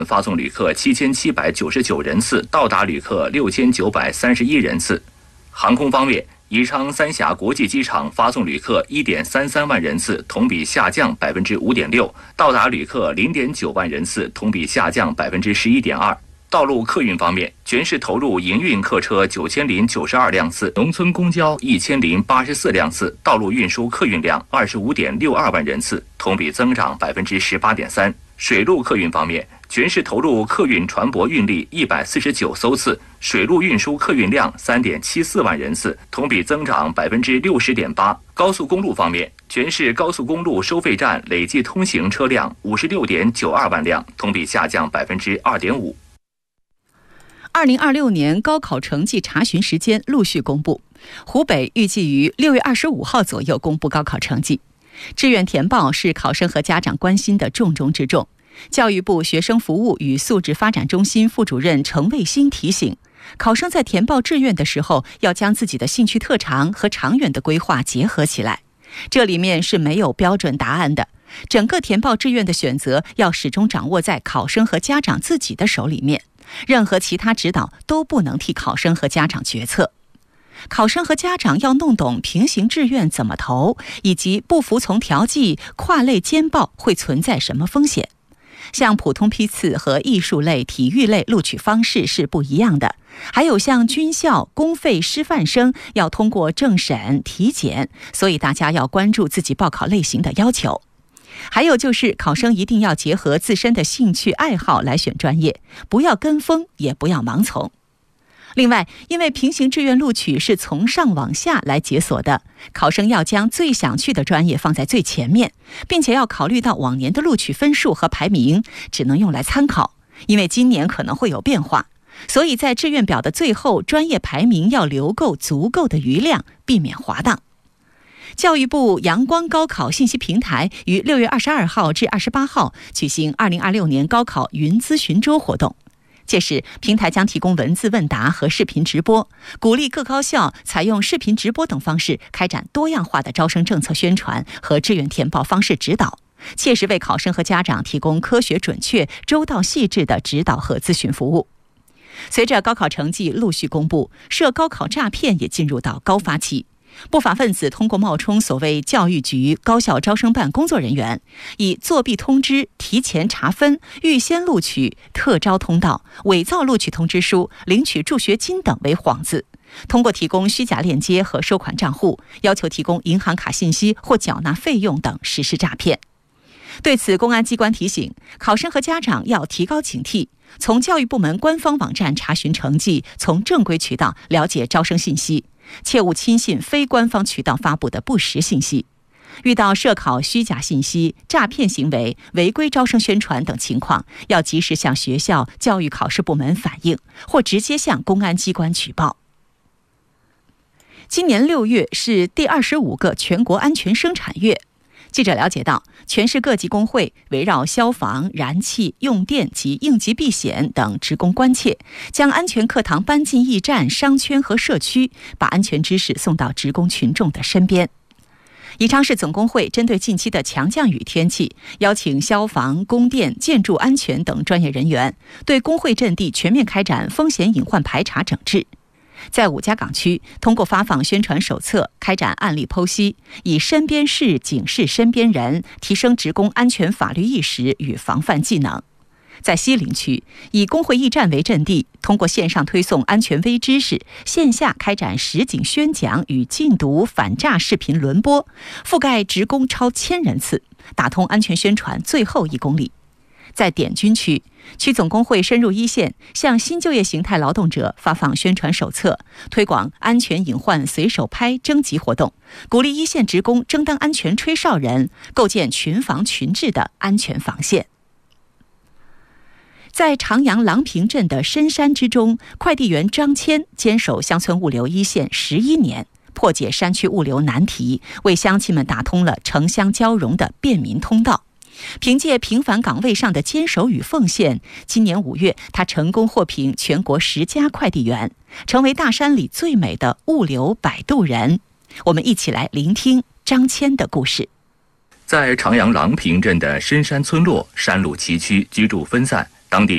发送旅客7799人次，到达旅客6931人次。航空方面，宜昌三峡国际机场发送旅客1.33万人次，同比下降5.6%，到达旅客0.9万人次，同比下降11.2%。道路客运方面，全市投入营运客车9092辆次，农村公交1084辆次，道路运输客运量25.62万人次，同比增长18.3%。水路客运方面，全市投入客运船舶运力149艘次，水路运输客运量3.74万人次，同比增长60.8%。高速公路方面，全市高速公路收费站累计通行车辆56.92万辆，同比下降2.5%。 2026年高考成绩查询时间陆续公布，湖北预计于6月25号左右公布高考成绩。志愿填报是考生和家长关心的重中之重。教育部学生服务与素质发展中心副主任程卫星提醒，考生在填报志愿的时候，要将自己的兴趣特长和长远的规划结合起来。这里面是没有标准答案的，整个填报志愿的选择要始终掌握在考生和家长自己的手里面，任何其他指导都不能替考生和家长决策。考生和家长要弄懂平行志愿怎么投，以及不服从调剂、跨类兼报会存在什么风险。像普通批次和艺术类、体育类录取方式是不一样的，还有像军校、公费师范生要通过政审、体检，所以大家要关注自己报考类型的要求。还有就是考生一定要结合自身的兴趣爱好来选专业，不要跟风，也不要盲从。另外，因为平行志愿录取是从上往下来解锁的，考生要将最想去的专业放在最前面，并且要考虑到往年的录取分数和排名，只能用来参考，因为今年可能会有变化。所以在志愿表的最后，专业排名要留够足够的余量，避免滑档。教育部阳光高考信息平台于6月22号至28号举行2026年高考云咨询周活动。届时，平台将提供文字问答和视频直播，鼓励各高校采用视频直播等方式开展多样化的招生政策宣传和志愿填报方式指导，切实为考生和家长提供科学准确、周到细致的指导和咨询服务。随着高考成绩陆续公布，涉高考诈骗也进入到高发期。不法分子通过冒充所谓教育局、高校招生办工作人员，以作弊通知、提前查分、预先录取、特招通道、伪造录取通知书、领取助学金等为幌子，通过提供虚假链接和收款账户，要求提供银行卡信息或缴纳费用等实施诈骗。对此，公安机关提醒考生和家长要提高警惕，从教育部门官方网站查询成绩，从正规渠道了解招生信息，切勿轻信非官方渠道发布的不实信息。遇到涉考虚假信息、诈骗行为、违规招生宣传等情况，要及时向学校、教育考试部门反映，或直接向公安机关举报。今年6月是第25个全国安全生产月。记者了解到，全市各级工会围绕消防、燃气、用电及应急避险等职工关切，将安全课堂搬进驿站、商圈和社区，把安全知识送到职工群众的身边。宜昌市总工会针对近期的强降雨天气，邀请消防、供电、建筑安全等专业人员，对工会阵地全面开展风险隐患排查整治。在5家岗区，通过发放宣传手册、开展案例剖析，以身边事警示身边人，提升职工安全法律意识与防范技能。在西陵区，以工会驿站为阵地，通过线上推送安全微知识，线下开展实景宣讲与禁毒反诈视频轮播，覆盖职工超1000人次，打通安全宣传最后1公里。在滇军区，区总工会深入一线，向新就业形态劳动者发放宣传手册，推广安全隐患随手拍征集活动，鼓励一线职工争当安全吹哨人，构建群防群治的安全防线。在长阳郎平镇的深山之中，快递员张谦坚守乡村物流一线11年，破解山区物流难题，为乡亲们打通了城乡交融的便民通道。凭借平凡岗位上的坚守与奉献，今年5月，他成功获评全国10佳快递员，成为大山里最美的物流摆渡人。我们一起来聆听张谦的故事。 在长阳郎平镇的深山村落，山路崎岖，居住分散， 当地